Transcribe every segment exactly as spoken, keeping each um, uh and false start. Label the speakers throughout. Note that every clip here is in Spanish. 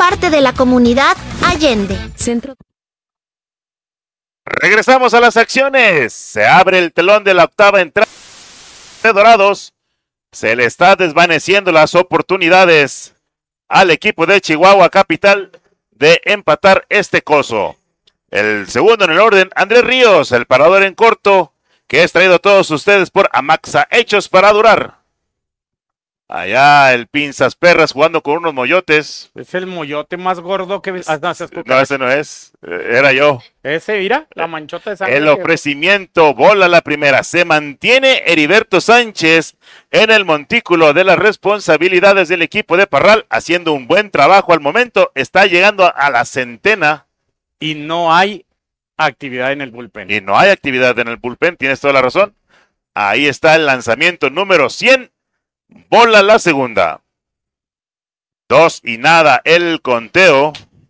Speaker 1: parte de la comunidad Allende.
Speaker 2: Centro.
Speaker 3: Regresamos a las acciones. Se abre el telón de la octava entrada de Dorados. Se le está desvaneciendo las oportunidades al equipo de Chihuahua Capital de empatar este coso. El segundo en el orden, Andrés Ríos, el parador en corto, que es traído a todos ustedes por Amaxa, hechos para durar. Allá el Pinzas Perras jugando con unos moyotes.
Speaker 4: Es el moyote más gordo que... Ah, no, ese, es
Speaker 3: no, ese no es, era yo.
Speaker 4: Ese, mira, la manchota de sangre.
Speaker 3: El ofrecimiento, bola la primera. Se mantiene Heriberto Sánchez en el montículo de las responsabilidades del equipo de Parral, haciendo un buen trabajo al momento. Está llegando a la centena.
Speaker 4: Y no hay actividad en el bullpen.
Speaker 3: Y no hay actividad en el bullpen, tienes toda la razón. Ahí está el lanzamiento número cien. Bola la segunda. Dos y nada el conteo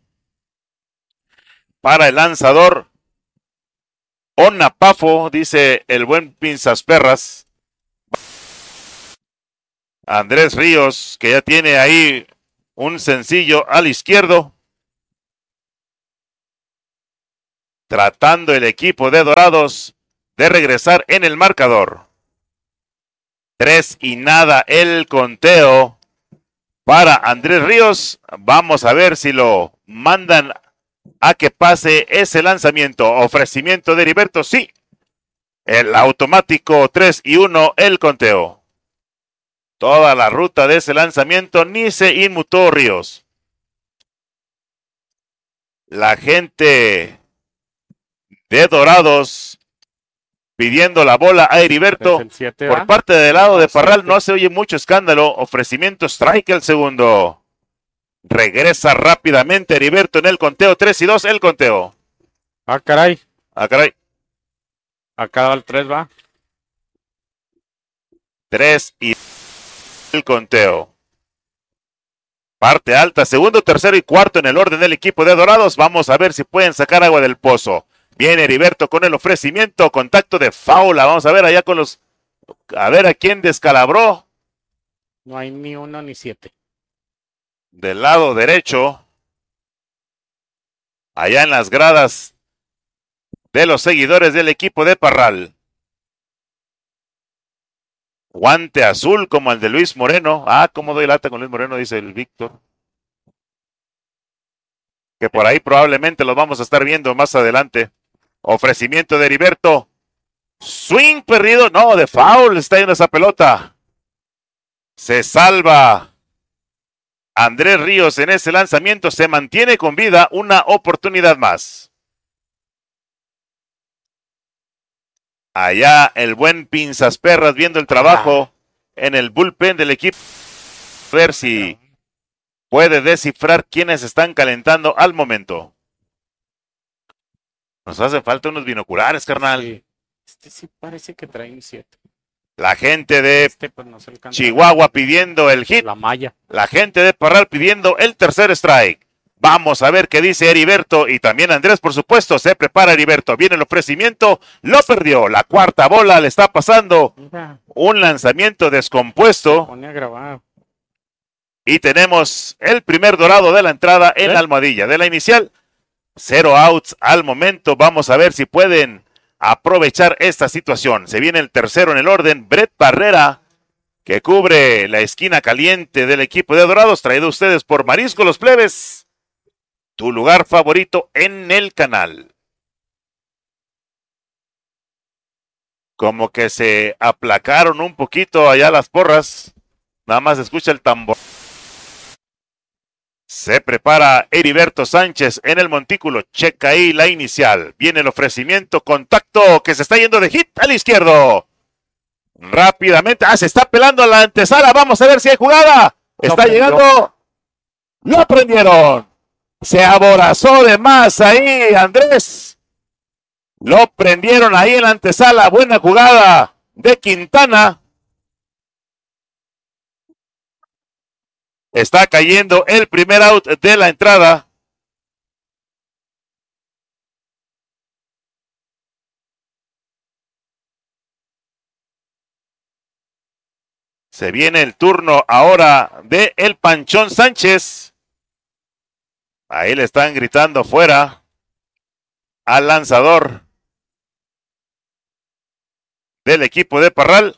Speaker 3: para el lanzador Onapafo, dice el buen Pinzas Perras. Andrés Ríos, que ya tiene ahí un sencillo al izquierdo. Tratando el equipo de Dorados de regresar en el marcador. Tres y nada el conteo para Andrés Ríos. Vamos a ver si lo mandan a que pase ese lanzamiento. Ofrecimiento de Heriberto, sí. El automático tres y uno el conteo. Toda la ruta de ese lanzamiento ni se inmutó Ríos. La gente de Dorados pidiendo la bola a Heriberto.
Speaker 4: siete,
Speaker 3: por parte del lado de Parral no se oye mucho escándalo. Ofrecimiento strike el segundo. Regresa rápidamente Heriberto en el conteo. tres y dos el conteo.
Speaker 4: Ah, caray.
Speaker 3: Ah, caray.
Speaker 4: Acá va el tres, va.
Speaker 3: tres y el conteo. Parte alta, segundo, tercero y cuarto en el orden del equipo de Dorados. Vamos a ver si pueden sacar agua del pozo. Viene Heriberto con el ofrecimiento, contacto de faula. Vamos a ver allá con los... A ver a quién descalabró.
Speaker 4: No hay ni uno ni siete.
Speaker 3: Del lado derecho. Allá en las gradas de los seguidores del equipo de Parral. Guante azul como el de Luis Moreno. Ah, cómo doy lata con Luis Moreno, dice el Víctor. Que por ahí probablemente lo vamos a estar viendo más adelante. Ofrecimiento de Heriberto. Swing perdido. No, de foul está yendo esa pelota. Se salva Andrés Ríos en ese lanzamiento. Se mantiene con vida. Una oportunidad más. Allá el buen Pinzas Perras viendo el trabajo en el bullpen del equipo. A ver si puede descifrar quiénes están calentando al momento. Nos hace falta unos binoculares, carnal.
Speaker 4: Sí. Este sí parece que trae un siete.
Speaker 3: La gente de
Speaker 4: Este, pues, no se alcanza.
Speaker 3: Chihuahua pidiendo el hit.
Speaker 4: La malla.
Speaker 3: La gente de Parral pidiendo el tercer strike. Vamos a ver qué dice Heriberto y también Andrés, por supuesto. Se prepara Heriberto. Viene el ofrecimiento. Lo perdió. La cuarta bola le está pasando.
Speaker 4: Mira,
Speaker 3: Un lanzamiento descompuesto.
Speaker 4: pone a grabar.
Speaker 3: Y tenemos el primer dorado de la entrada en
Speaker 4: ¿Eh?
Speaker 3: la almohadilla. De la inicial, cero outs al momento. Vamos a ver si pueden aprovechar esta situación. Se viene el tercero en el orden. Brett Barrera, que cubre la esquina caliente del equipo de Dorados. Traído a ustedes por Marisco Los Plebes. Tu lugar favorito en el canal. Como que se aplacaron un poquito allá las porras. Nada más escucha el tambor. Se prepara Heriberto Sánchez en el montículo. Checa ahí la inicial. Viene el ofrecimiento. Contacto que se está yendo de hit al izquierdo. Rápidamente. Ah, se está pelando a la antesala. Vamos a ver si hay jugada. Está llegando. Lo prendieron. Se aborazó de más ahí Andrés. Lo prendieron ahí en la antesala. Buena jugada de Quintana. Está cayendo el primer out de la entrada. Se viene el turno ahora de el Panchón Sánchez. Ahí le están gritando fuera al lanzador del equipo de Parral.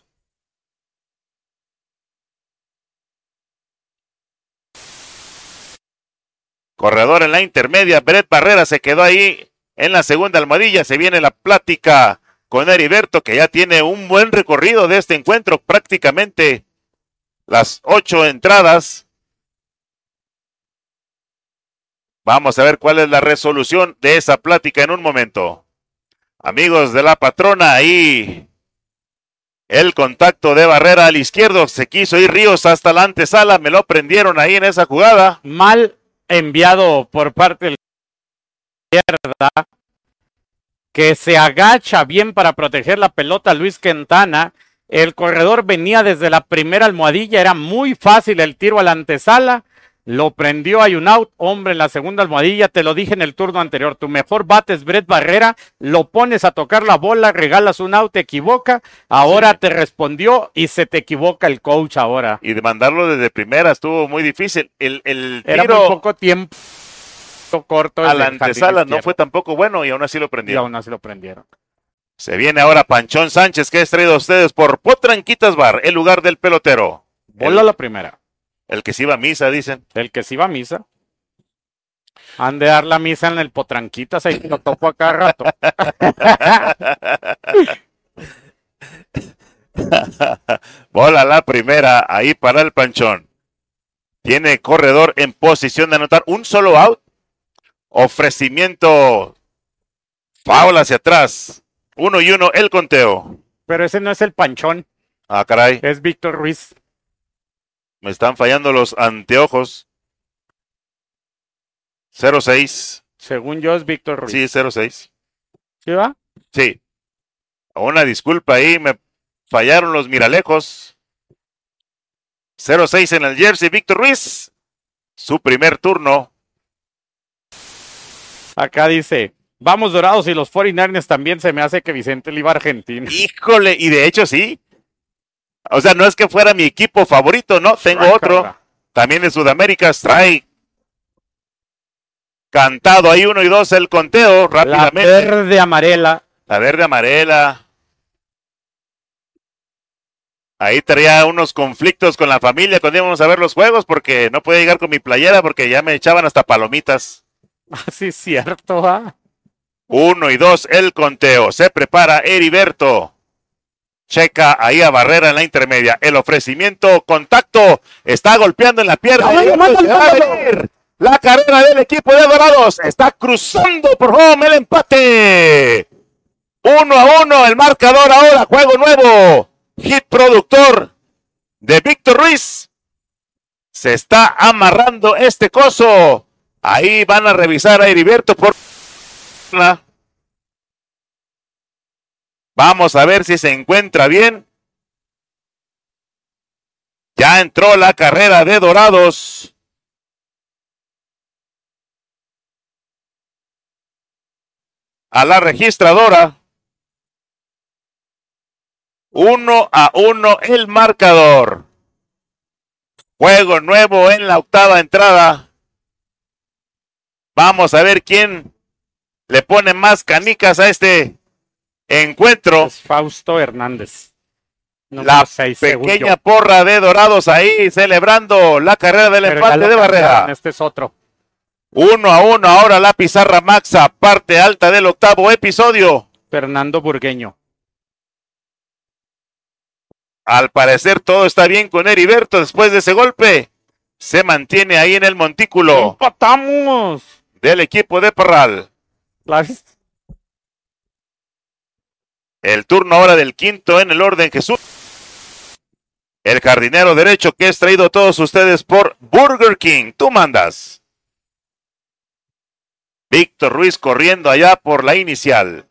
Speaker 3: Corredor en la intermedia, Brett Barrera se quedó ahí en la segunda almohadilla. Se viene la plática con Heriberto, que ya tiene un buen recorrido de este encuentro, prácticamente las ocho entradas. Vamos a ver cuál es la resolución de esa plática en un momento. Amigos de la patrona, ahí el contacto de Barrera al izquierdo. Se quiso ir Ríos hasta la antesala, me lo prendieron ahí en esa jugada.
Speaker 4: Mal enviado por parte de la izquierda, que se agacha bien para proteger la pelota Luis Quintana. El corredor venía desde la primera almohadilla, era muy fácil el tiro a la antesala, lo prendió, hay un out, hombre en la segunda almohadilla. Te lo dije en el turno anterior, tu mejor bate es Brett Barrera, lo pones a tocar la bola, regalas un out, te equivoca, ahora sí te respondió y se te equivoca el coach ahora.
Speaker 3: Y de mandarlo desde primera estuvo muy difícil, el, el tiro...
Speaker 4: Era muy poco tiempo corto.
Speaker 3: A la antesala no fue tampoco bueno y aún así lo prendieron.
Speaker 4: Y aún así lo prendieron.
Speaker 3: Se viene ahora Panchón Sánchez, que es traído a ustedes por Potranquitas Bar, el lugar del pelotero.
Speaker 4: Bola la primera.
Speaker 3: El que se iba a misa, dicen.
Speaker 4: El que se iba a misa. Han de dar la misa en el Potranquitas, ahí lo topo a cada rato.
Speaker 3: Bola la primera, ahí para el Panchón. Tiene corredor en posición de anotar un solo out. Ofrecimiento. Foul hacia atrás. Uno y uno el conteo.
Speaker 4: Pero ese no es el Panchón.
Speaker 3: Ah, caray.
Speaker 4: Es Víctor Ruiz.
Speaker 3: Me están fallando los anteojos. cero seis.
Speaker 4: Según yo es Víctor Ruiz.
Speaker 3: Sí, cero seis.
Speaker 4: ¿Sí va?
Speaker 3: Sí. Una disculpa ahí, me fallaron los miralejos. cero seis en el jersey, Víctor Ruiz. Su primer turno.
Speaker 4: Acá dice, vamos Dorados y los cuarenta y nueve ers también. Se me hace que Vicente le iba a Argentina.
Speaker 3: Híjole, y de hecho sí. O sea, no es que fuera mi equipo favorito, no, tengo
Speaker 4: Strike,
Speaker 3: otro.
Speaker 4: cara.
Speaker 3: También en Sudamérica, strike. Cantado ahí uno y dos el conteo
Speaker 4: La
Speaker 3: rápidamente.
Speaker 4: verde amarela.
Speaker 3: La verde amarela. Ahí traía unos conflictos con la familia cuando íbamos a ver los juegos porque no podía llegar con mi playera porque ya me echaban hasta palomitas.
Speaker 4: Así es cierto, ¿ah?
Speaker 3: Uno y dos el conteo. Se prepara Heriberto. Checa ahí a Barrera en la intermedia. El ofrecimiento, contacto. Está golpeando en la pierna.
Speaker 4: ¡Ay,
Speaker 3: Se
Speaker 4: mándalo,
Speaker 3: va a
Speaker 4: mándalo!
Speaker 3: venir la carrera del equipo de Dorados. Está cruzando por home el empate. Uno a uno el marcador ahora. Juego nuevo. Hit productor de Víctor Ruiz. Se está amarrando este coso. Ahí van a revisar a Heriberto por... Vamos a ver si se encuentra bien. Ya entró la carrera de Dorados. A la registradora. Uno a uno el marcador. Juego nuevo en la octava entrada. Vamos a ver quién le pone más canicas a este encuentro.
Speaker 4: Es Fausto Hernández.
Speaker 3: La
Speaker 4: seis,
Speaker 3: pequeña porra de Dorados ahí celebrando la carrera del
Speaker 4: Pero
Speaker 3: empate
Speaker 4: ya lo
Speaker 3: de Barrera.
Speaker 4: cambiaron, Este es otro.
Speaker 3: Uno a uno ahora la pizarra maxa, parte alta del octavo episodio.
Speaker 4: Fernando Burgueño.
Speaker 3: Al parecer todo está bien con Heriberto después de ese golpe. Se mantiene ahí en el montículo
Speaker 4: ¡Empatamos!
Speaker 3: del equipo de Parral.
Speaker 4: ¿La viste?
Speaker 3: El turno ahora del quinto en el orden, Jesús. El jardinero derecho que es traído a todos ustedes por Burger King. Tú mandas. Víctor Ruiz corriendo allá por la inicial.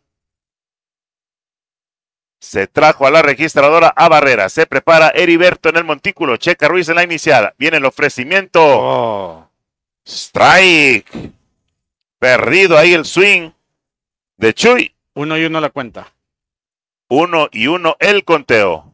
Speaker 3: Se trajo a la registradora a Barrera. Se prepara Heriberto en el montículo. Checa Ruiz en la inicial. Viene el ofrecimiento.
Speaker 4: Oh.
Speaker 3: Strike. Perdido ahí el swing de Chuy.
Speaker 4: Uno y uno la cuenta.
Speaker 3: Uno y uno el conteo.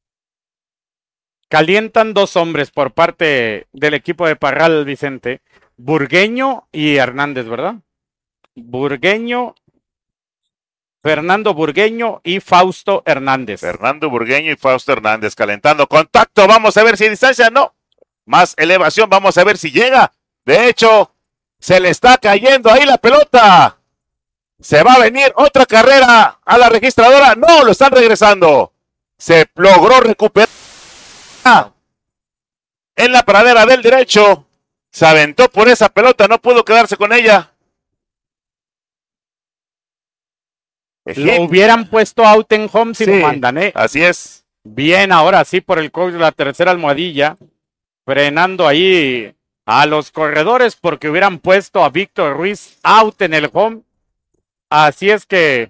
Speaker 4: Calientan dos hombres por parte del equipo de Parral, Vicente. Burgueño y Hernández, ¿verdad? Burgueño, Fernando Burgueño y Fausto Hernández.
Speaker 3: Fernando Burgueño y Fausto Hernández calentando. Contacto, vamos a ver si hay distancia. No, más elevación, vamos a ver si llega. De hecho, se le está cayendo ahí la pelota. Se va a venir otra carrera a la registradora. No, lo están regresando. Se logró recuperar en la pradera del derecho. Se aventó por esa pelota, no pudo quedarse con ella.
Speaker 4: Lo hubieran puesto out en home si
Speaker 3: Sí,
Speaker 4: lo mandan, ¿eh?
Speaker 3: Así es.
Speaker 4: Bien, ahora sí por el coach de la tercera almohadilla, frenando ahí a los corredores porque hubieran puesto a Víctor Ruiz out en el home. Así es que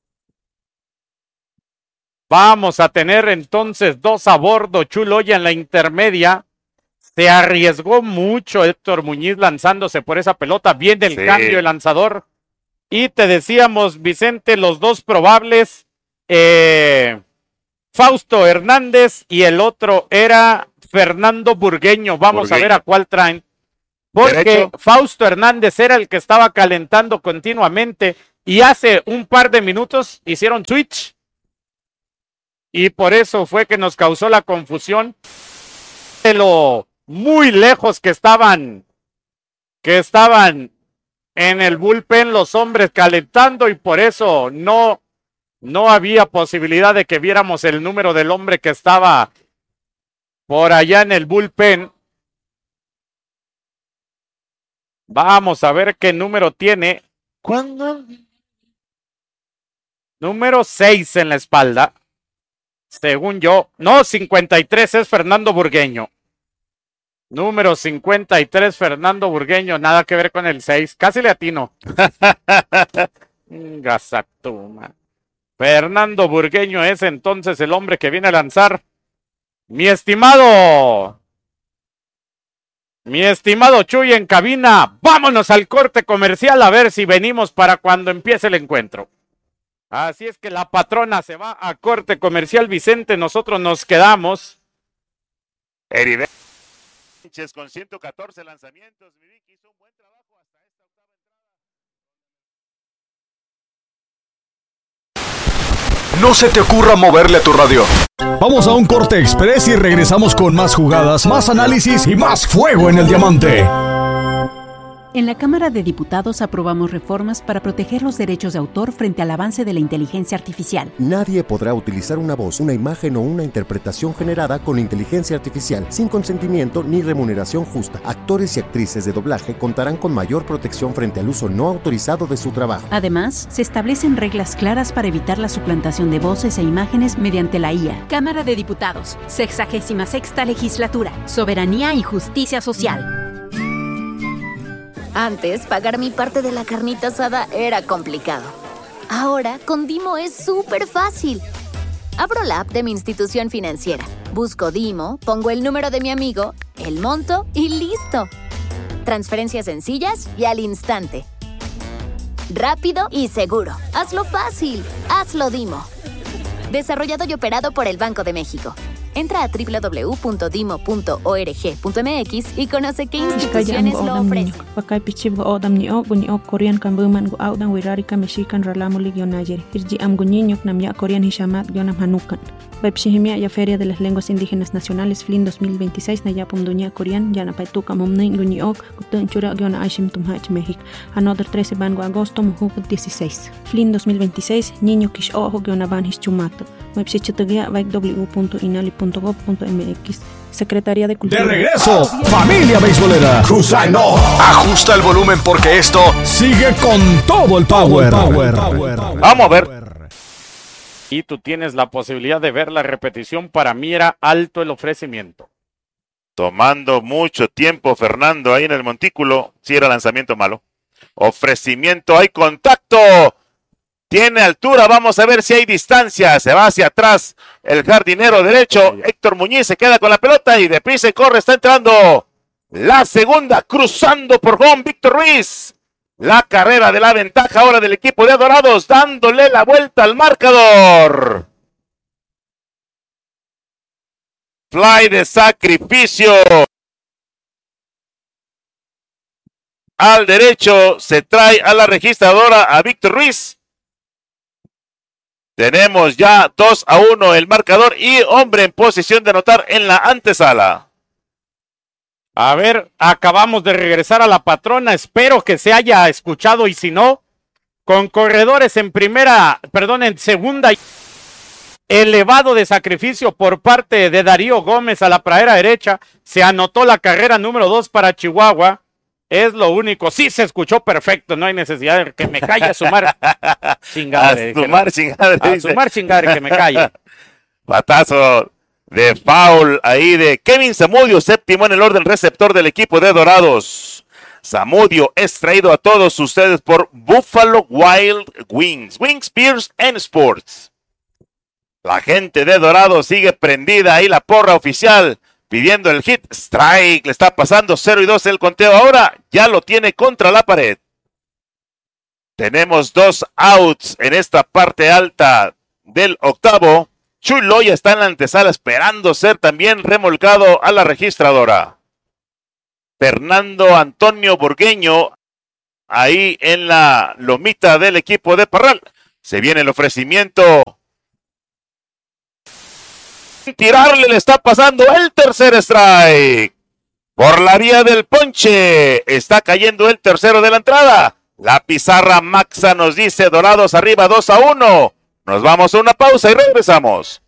Speaker 4: vamos a tener entonces dos a bordo. Chuloya en la intermedia. Se arriesgó mucho Héctor Muñiz lanzándose por esa pelota. Viene el
Speaker 3: Sí.
Speaker 4: cambio de lanzador. Y te decíamos, Vicente, los dos probables, eh, Fausto Hernández y el otro era Fernando Burgueño. Vamos
Speaker 3: Burgueño.
Speaker 4: a ver a cuál traen. Porque
Speaker 3: Derecho.
Speaker 4: Fausto Hernández era el que estaba calentando continuamente y hace un par de minutos hicieron switch. Y por eso fue que nos causó la confusión de lo muy lejos que estaban, que estaban en el bullpen los hombres calentando y por eso no, no había posibilidad de que viéramos el número del hombre que estaba por allá en el bullpen. Vamos a ver qué número tiene.
Speaker 3: ¿Cuándo?
Speaker 4: Número seis en la espalda. Según yo. No, cincuenta y tres es Fernando Burgueño. Número cincuenta y tres, Fernando Burgueño. Nada que ver con el seis. Casi le atino. Gasatuma. Fernando Burgueño es entonces el hombre que viene a lanzar. Mi estimado. Mi estimado Chuy en cabina. Vámonos al corte comercial a ver si venimos para cuando empiece el encuentro. Así es que la patrona se va a corte comercial, Vicente. Nosotros nos quedamos.
Speaker 3: Heriberto con ciento catorce lanzamientos. Mi Vicky hizo un buen trabajo hasta esta octava entrada.
Speaker 2: No se te ocurra moverle a tu radio. Vamos a un corte express y regresamos con más jugadas, más análisis y más fuego en el diamante.
Speaker 5: En la Cámara de Diputados aprobamos reformas para proteger los derechos de autor frente al avance de la inteligencia artificial.
Speaker 6: Nadie podrá utilizar una voz, una imagen o una interpretación generada con inteligencia artificial sin consentimiento ni remuneración justa. Actores y actrices de doblaje contarán con mayor protección frente al uso no autorizado de su trabajo.
Speaker 5: Además, se establecen reglas claras para evitar la suplantación de voces e imágenes mediante la I A. Cámara de Diputados, sexagésima sexta legislatura, soberanía y justicia social.
Speaker 7: Antes, pagar mi parte de la carnita asada era complicado. Ahora, con Dimo es súper fácil. Abro la app de mi institución financiera, busco Dimo, pongo el número de mi amigo, el monto y listo. Transferencias sencillas y al instante. Rápido y seguro. Hazlo fácil. Hazlo Dimo. Desarrollado y operado por el Banco de México. Entra a doble u doble u doble u punto dimo punto org punto m x y conoce qué instituciones lo ofrecen.
Speaker 8: Pakai pichib go odam ni o guni o Korean kan buman go audan wirari ka mexican ralamuli gyonayer. Irji am guñiño nam ya Korean hishamat gyonam hanukan. Webshihimia ya Feria de las Lenguas Indígenas Nacionales Flin dos mil veintiséis na yapum dunya Korean yana paituka momnin guñi ok gutun chura gyona aishim tumhach México. Another trece bango agosto mujuk dieciséis. Flin dos mil veintiséis niño kish ojo gyona ban hischumato. Webshichitagia vaik w punto inali punto gov punto m x. Secretaría de Cultura.
Speaker 2: De regreso, familia beisbolera. Cruza enoja. Ajusta el volumen porque esto sigue con todo el power. power, power.
Speaker 3: Vamos a ver.
Speaker 4: Y tú tienes la posibilidad de ver la repetición. Para mí era alto el ofrecimiento.
Speaker 3: Tomando mucho tiempo Fernando ahí en el montículo. Sí era lanzamiento malo. Ofrecimiento, hay contacto. Tiene altura, vamos a ver si hay distancia. Se va hacia atrás el jardinero derecho. Héctor Muñiz se queda con la pelota y deprisa y corre. Está entrando la segunda, cruzando por home Víctor Ruiz. La carrera de la ventaja ahora del equipo de Dorados, dándole la vuelta al marcador. Fly de sacrificio. al derecho se trae a la registradora a Víctor Ruiz. Tenemos ya dos a uno el marcador y hombre en posición de anotar en la antesala.
Speaker 4: A ver, acabamos de regresar a la patrona. Espero que se haya escuchado y si no, con corredores en primera, perdón, en segunda. Elevado de sacrificio por parte de Darío Gómez a la pradera derecha. Se anotó la carrera número dos para Chihuahua. Es lo único. Sí se escuchó perfecto. No hay necesidad de que me calle a sumar chingadre.
Speaker 3: A sumar chingadre.
Speaker 4: A sumar chingadre, que me calle.
Speaker 3: Batazo de foul ahí de Kevin Zamudio, séptimo en el orden receptor del equipo de Dorados. Zamudio es traído a todos ustedes por Buffalo Wild Wings. Wings, Beers and Sports. La gente de Dorados sigue prendida ahí la porra oficial, pidiendo el hit. Strike, le está pasando cero y dos el conteo ahora. Ya lo tiene contra la pared. Tenemos dos outs en esta parte alta del octavo. Chuy Loya está en la antesala esperando ser también remolcado a la registradora. Fernando Antonio Burgueño ahí en la lomita del equipo de Parral. Se viene el ofrecimiento. Tirarle le está pasando el tercer strike. Por la vía del ponche está cayendo el tercero de la entrada. La pizarra Maxa nos dice Dorados arriba dos a uno. Nos vamos a una pausa y regresamos.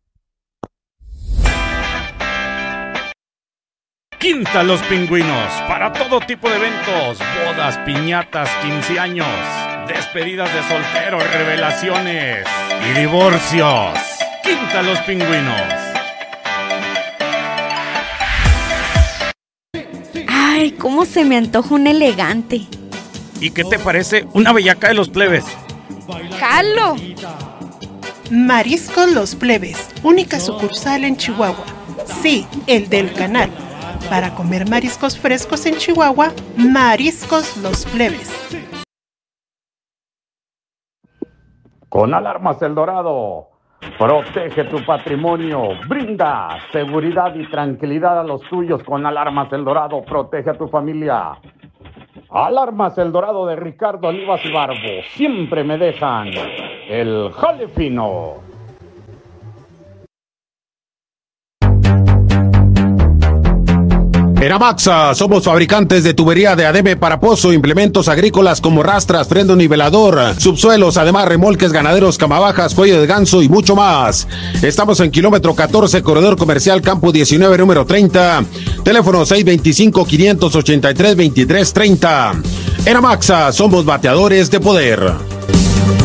Speaker 9: Quinta Los Pingüinos, para todo tipo de eventos, bodas, piñatas, quince años, despedidas de solteros, revelaciones y divorcios. Quinta Los Pingüinos.
Speaker 10: Ay, cómo se me antoja un elegante.
Speaker 9: ¿Y qué te parece una bellaca de los plebes?
Speaker 10: ¡Jalo!
Speaker 11: Mariscos Los Plebes, única sucursal en Chihuahua. Sí, el del canal. Para comer mariscos frescos en Chihuahua, Mariscos Los Plebes.
Speaker 12: Con Alarmas El Dorado, protege tu patrimonio, brinda seguridad y tranquilidad a los tuyos. Con Alarmas El Dorado, protege a tu familia. Alarmas El Dorado de Ricardo Olivas y Barbo, siempre me dejan el jale fino.
Speaker 13: En Amaxa somos fabricantes de tubería de ademe para pozo, implementos agrícolas como rastras, freno nivelador, subsuelos, además remolques ganaderos, camabajas, cuello de ganso y mucho más. Estamos en kilómetro catorce, corredor comercial Campo diecinueve, número treinta. Teléfono seis veinticinco, quinientos ochenta y tres, veintitrés treinta. En Amaxa somos bateadores de poder.